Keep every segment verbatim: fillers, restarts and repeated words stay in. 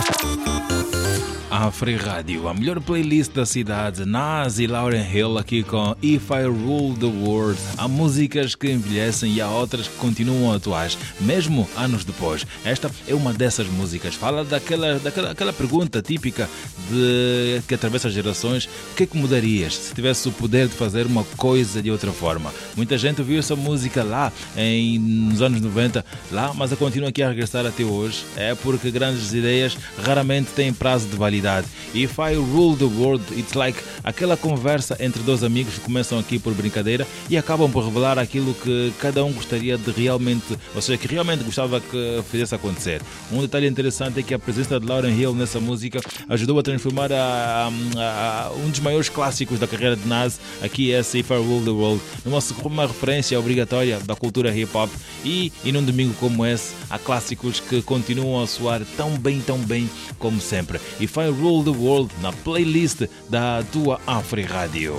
Afri Rádio, a melhor playlist da cidade. Nas e Lauryn Hill aqui com If I Rule the World. Há músicas que envelhecem e há outras que continuam atuais, mesmo anos depois. Esta é uma dessas músicas. Fala daquela, daquela aquela pergunta típica de, que atravessa as gerações: o que é que mudarias se tivesse o poder de fazer uma coisa de outra forma? Muita gente ouviu essa música lá em, nos anos noventa, lá, mas a continua aqui a regressar até hoje. É porque grandes ideias raramente têm prazo de validade. If I Rule the World, it's like aquela conversa entre dois amigos que começam aqui por brincadeira e acabam por revelar aquilo que cada um gostaria de realmente, ou seja, que realmente gostava que fizesse acontecer. Um detalhe interessante é que a presença de Lauryn Hill nessa música ajudou a transformar a, a, a, um dos maiores clássicos da carreira de Nas, aqui esse If I Rule the World, numa uma referência obrigatória da cultura hip-hop e, e num domingo como esse, há clássicos que continuam a soar tão bem, tão bem como sempre. If I Rule the World na playlist da tua Afri Rádio.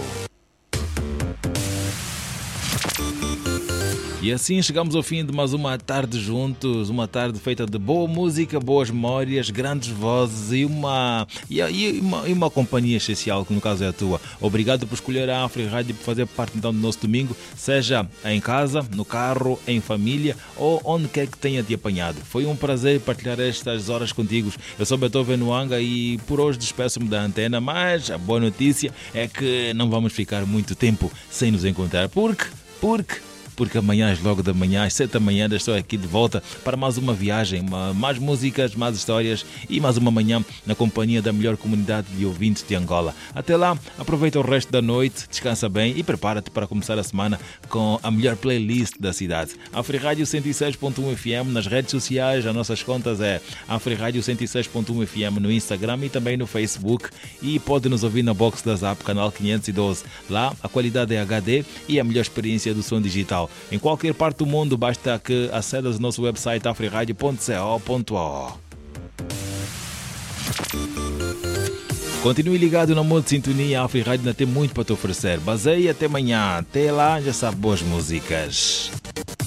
E assim chegamos ao fim de mais uma tarde juntos, uma tarde feita de boa música, boas memórias, grandes vozes e uma, e, e uma, e uma companhia essencial, que no caso é a tua. Obrigado por escolher a Afri Rádio, por fazer parte então do nosso domingo, seja em casa, no carro, em família ou onde quer que tenha te apanhado. Foi um prazer partilhar estas horas contigo. Eu sou Beethoven Nwanga e por hoje despeço-me da antena, mas a boa notícia é que não vamos ficar muito tempo sem nos encontrar, porque, porque... porque amanhã, às logo da manhã, às sete da manhã, estou aqui de volta para mais uma viagem, uma, mais músicas, mais histórias e mais uma manhã na companhia da melhor comunidade de ouvintes de Angola. Até lá, aproveita o resto da noite, descansa bem e prepara-te para começar a semana com a melhor playlist da cidade. Afri Rádio cento e seis ponto um F M nas redes sociais, as nossas contas é Afri Rádio cento e seis ponto um F M no Instagram e também no Facebook, e pode nos ouvir na box da Zap, canal quinhentos e doze. Lá, a qualidade é H D e a melhor experiência do som digital. Em qualquer parte do mundo, basta que acedas ao nosso website afri radio ponto co ponto a u. Continue ligado na modo de sintonia. A Afri Rádio ainda tem muito para te oferecer. Baseie até amanhã. Até lá, já sabe, boas músicas.